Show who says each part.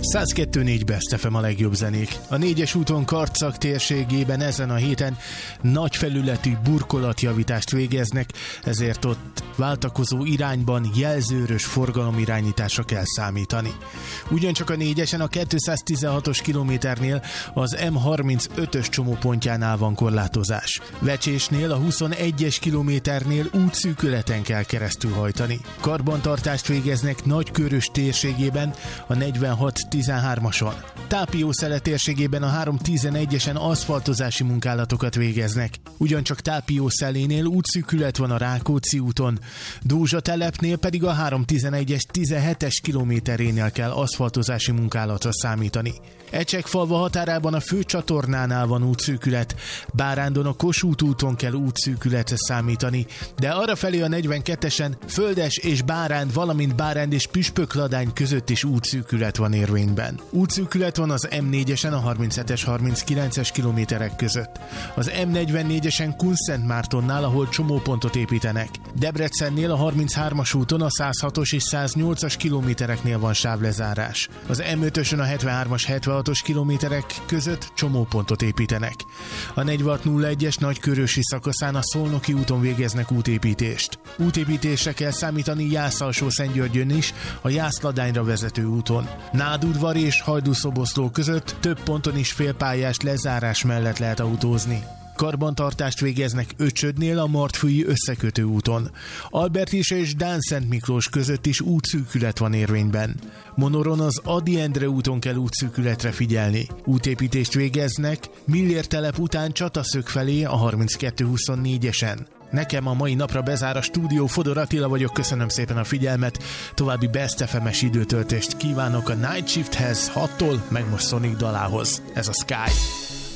Speaker 1: 102.4 Best FM a legjobb zenék. A 4-es úton Karcag térségében ezen a héten nagy felületű burkolatjavítást végeznek, ezért ott váltakozó irányban jelzőrös forgalomirányításra kell számítani. Ugyancsak a 4-esen a 216-os kilométernél az M35-ös csomópontjánál van korlátozás. Vecsésnél a 21-es kilométernél útszűkületen kell keresztül hajtani. Karbantartást végeznek Nagykörös térségében a 46-13-ason. Tápiószele térségében a 311-esen aszfaltozási munkálatokat végeznek. Ugyancsak Tápiószelénél útszűkület van a Rákóczi úton, Dózsa telepnél pedig a 311-es 17-es kilométerénél kell aszfaltozási munkálatra számítani. Ecsekfalva határában a főcsatornánál van útszűkület, Bárándon a Kossuth úton kell útszűkületre számítani, de arrafelé a 42-esen Földes és Báránd, valamint Báránd és Püspökladány között is útszűkület van érvényben. Útszűkület van az M4-esen a 37-es 39-es kilométerek között, az M44-esen Kunszentmártonnál, ahol csomópontot építenek. Debrecennél a 33-as úton a 106-os és 108-as kilométereknél van sávlezárás. Az M5-ösön a 73-as 76-os kilométerek között csomópontot építenek. A 4601-es Nagykörösi szakaszán a Szolnoki úton végeznek útépítést. Útépítésre kell számítani Jász-Alsó-Szentgyörgyön is, a Jász-Ladányra vezető úton. Nádudvar és Hajdúszoboszló között több ponton is félpályás lezárás mellett lehet autózni. Karbantartást végeznek Öcsödnél a Martfői összekötő úton. Albertis és Dánszent Miklós között is útszűkület van érvényben. Monoron az Ady Endre úton kell útszűkületre figyelni. Útépítést végeznek Millér telep után Csataszög felé a 32-24-esen. Nekem a mai napra bezár a stúdió, Fodor Attila vagyok, köszönöm szépen a figyelmet, további Best FM-es időtöltést kívánok a Night Shifthez 6-tól, meg most Sonic dalához. Ez a Sky.